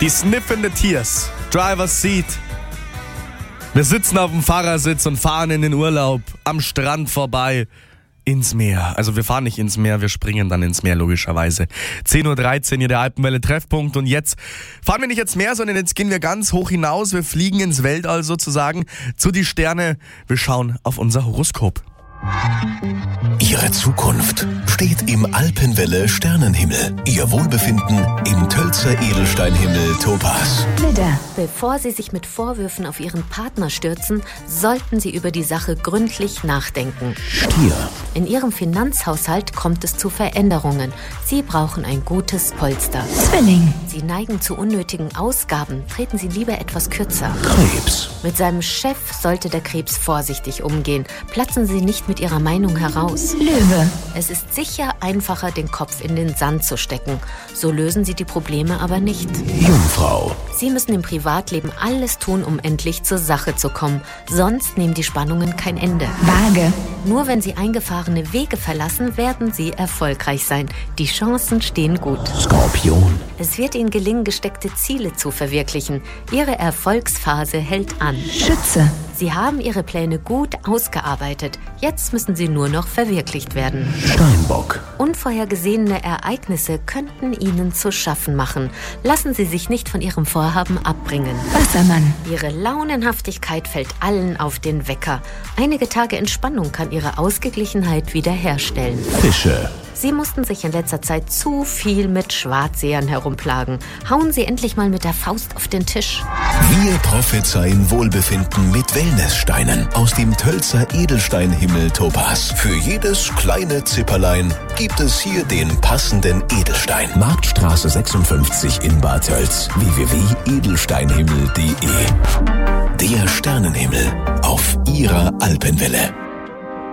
Die Sniffing the Tears, Driver's Seat. Wir sitzen auf dem Fahrersitz und fahren in den Urlaub, am Strand vorbei, ins Meer. Also wir fahren nicht ins Meer, wir springen dann ins Meer logischerweise. 10.13 Uhr hier der Alpenwelle Treffpunkt und jetzt fahren wir nicht ins Meer, sondern jetzt gehen wir ganz hoch hinaus. Wir fliegen ins Weltall sozusagen, zu die Sterne. Wir schauen auf unser Horoskop. Ihre Zukunft steht im Alpenwelle Sternenhimmel. Ihr Wohlbefinden im Tölzer Edelsteinhimmel Topaz. Widder. Bevor Sie sich mit Vorwürfen auf Ihren Partner stürzen, sollten Sie über die Sache gründlich nachdenken. Stier. In Ihrem Finanzhaushalt kommt es zu Veränderungen. Sie brauchen ein gutes Polster. Zwilling. Sie neigen zu unnötigen Ausgaben. Treten Sie lieber etwas kürzer. Krebs. Mit seinem Chef sollte der Krebs vorsichtig umgehen. Platzen Sie nicht mit Ihrer Meinung heraus. Löwe. Es ist sicher einfacher, den Kopf in den Sand zu stecken. So lösen Sie die Probleme aber nicht. Jungfrau. Sie müssen im Privatleben alles tun, um endlich zur Sache zu kommen. Sonst nehmen die Spannungen kein Ende. Waage. Nur wenn Sie eingefahrene Wege verlassen, werden Sie erfolgreich sein. Die Chancen stehen gut. Skorpion. Es wird Ihnen gelingen, gesteckte Ziele zu verwirklichen. Ihre Erfolgsphase hält an. Schütze. Sie haben Ihre Pläne gut ausgearbeitet. Jetzt müssen sie nur noch verwirklicht werden. Steinbock. Unvorhergesehene Ereignisse könnten Ihnen zu schaffen machen. Lassen Sie sich nicht von Ihrem Vorhaben abbringen. Wassermann. Ihre Launenhaftigkeit fällt allen auf den Wecker. Einige Tage Entspannung kann Ihre Ausgeglichenheit wiederherstellen. Fische. Sie mussten sich in letzter Zeit zu viel mit Schwarzsehern herumplagen. Hauen Sie endlich mal mit der Faust auf den Tisch. Wir prophezeien Wohlbefinden mit Wellnesssteinen aus dem Tölzer Edelsteinhimmel Topaz. Für jedes kleine Zipperlein gibt es hier den passenden Edelstein. Marktstraße 56 in Bad Tölz. www.edelsteinhimmel.de. Der Sternenhimmel auf Ihrer Alpenwelle.